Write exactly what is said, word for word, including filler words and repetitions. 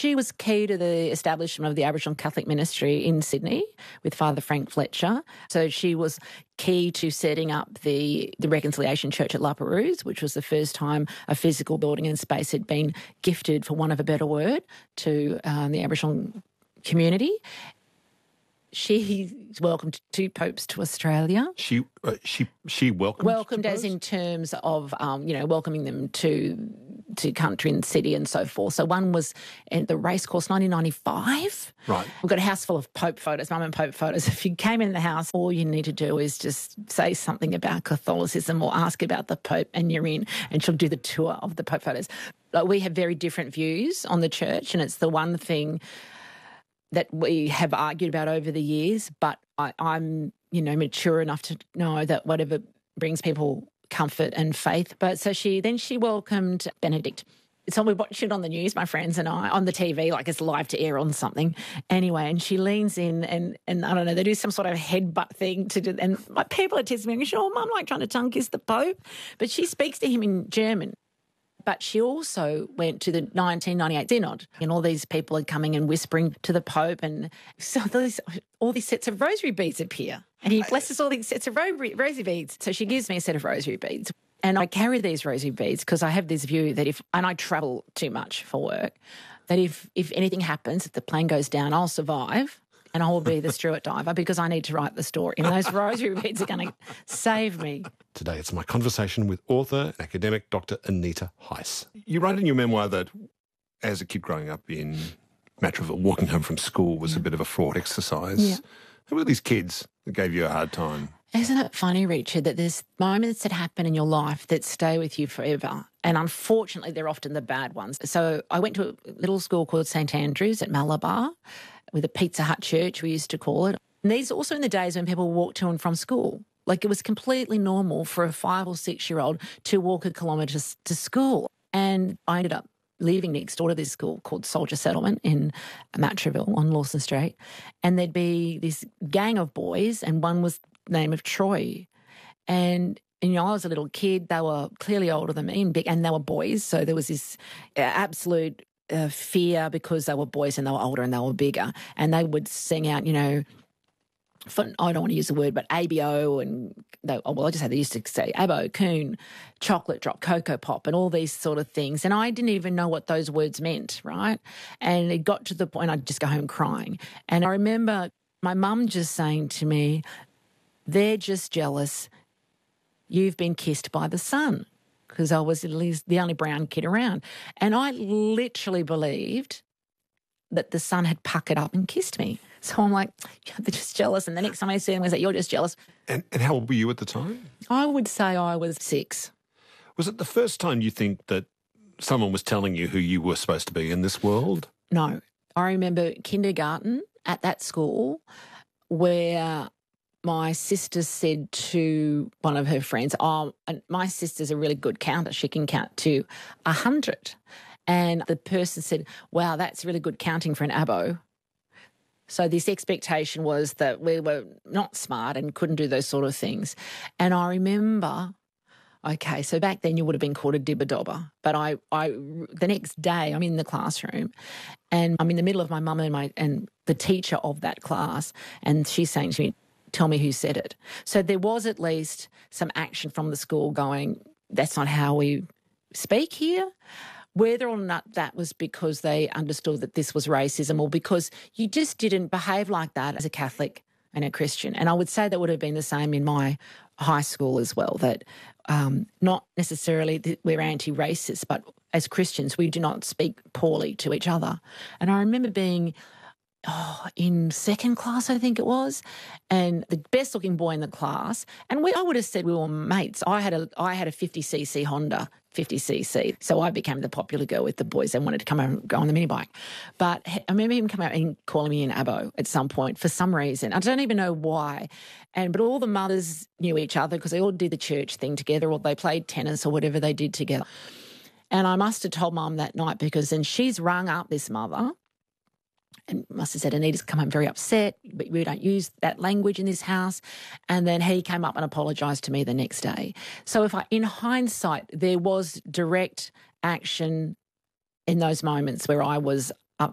she was key to the establishment of the Aboriginal Catholic ministry in Sydney with Father Frank Fletcher. So she was key to setting up the, the Reconciliation Church at La Perouse, which was the first time a physical building and space had been gifted, for want of a better word, to um, the Aboriginal community. She welcomed two popes to Australia. She uh, she she welcomed welcomed as in terms of um, you know welcoming them to to country and city and so forth. So one was at the racecourse, nineteen ninety-five. Right. We've got a house full of Pope photos, Mum and Pope photos. If you came in the house, all you need to do is just say something about Catholicism or ask about the Pope, and you're in, and she'll do the tour of the Pope photos. Like, we have very different views on the church, and it's the one thing that we have argued about over the years, but I, I'm, you know, mature enough to know that whatever brings people comfort and faith. But so she, then she welcomed Benedict. So we watched it on the news, my friends and I, on the T V, like it's live to air on something. Anyway, and she leans in and, and I don't know, they do some sort of headbutt thing to do, and my people are texting me, oh, Mum, like trying to tongue kiss the Pope. But she speaks to him in German. But she also went to the nineteen ninety-eight Synod, and all these people are coming and whispering to the Pope, and so these, all these sets of rosary beads appear, and he blesses all these sets of rosary, rosary beads. So she gives me a set of rosary beads, and I carry these rosary beads because I have this view that if, and I travel too much for work, that if, if anything happens, if the plane goes down, I'll survive. And I will be the Stuart diver because I need to write the story. And those rosary beads are going to save me. Today it's my conversation with author and academic Doctor Anita Heiss. You write in your memoir that as a kid growing up in Matraville, walking home from school was yeah. a bit of a fraught exercise. Yeah. Who were these kids that gave you a hard time? Isn't it funny, Richard, that there's moments that happen in your life that stay with you forever? And unfortunately, they're often the bad ones. So I went to a little school called St Andrews at Malabar, with a Pizza Hut church, we used to call it. And these are also in the days when people walked to and from school. Like, it was completely normal for a five or six-year-old to walk a kilometre to school. And I ended up living next door to this school called Soldier Settlement in Matraville on Lawson Street. And there'd be this gang of boys, and one was the name of Troy. And, and you know, I was a little kid. They were clearly older than me, and big, and they were boys. So there was this uh, absolute Uh, fear because they were boys and they were older and they were bigger, and they would sing out, you know, for, I don't want to use the word, but A B O, and they, oh, well, I just had they used to say Abo, Coon, Chocolate Drop, Cocoa Pop, and all these sort of things. And I didn't even know what those words meant, right? And it got to the point I'd just go home crying. And I remember my mum just saying to me, "They're just jealous. You've been kissed by the sun." Because I was at least the only brown kid around. And I literally believed that the sun had puckered up and kissed me. So I'm like, yeah, they're just jealous. And the next time I see them, I say, you're just jealous. And, and how old were you at the time? I would say I was six. Was it the first time you think that someone was telling you who you were supposed to be in this world? No. I remember kindergarten at that school where my sister said to one of her friends, oh, my sister's a really good counter. She can count to a hundred. And the person said, wow, that's really good counting for an abo. So this expectation was that we were not smart and couldn't do those sort of things. And I remember, okay, so back then you would have been called a dibber-dobber. But I, I, the next day I'm in the classroom and I'm in the middle of my mum and my and the teacher of that class, and she's saying to me, tell me who said it. So there was at least some action from the school going, that's not how we speak here. Whether or not that was because they understood that this was racism or because you just didn't behave like that as a Catholic and a Christian. And I would say that would have been the same in my high school as well, that um, not necessarily that we're anti-racist, but as Christians we do not speak poorly to each other. And I remember being oh, in second class, I think it was, and the best-looking boy in the class, and we, I would have said we were mates. I had a I had a fifty c c Honda, fifty c c, so I became the popular girl with the boys. They wanted to come over and go on the mini bike. But I remember him coming out and calling me an abo at some point for some reason. I don't even know why. And but all the mothers knew each other because they all did the church thing together, or they played tennis or whatever they did together. And I must have told Mum that night, because then she's rung up this mother and must have said, Anita's come home very upset, but we don't use that language in this house. And then he came up and apologised to me the next day. So if I, in hindsight, there was direct action in those moments where I was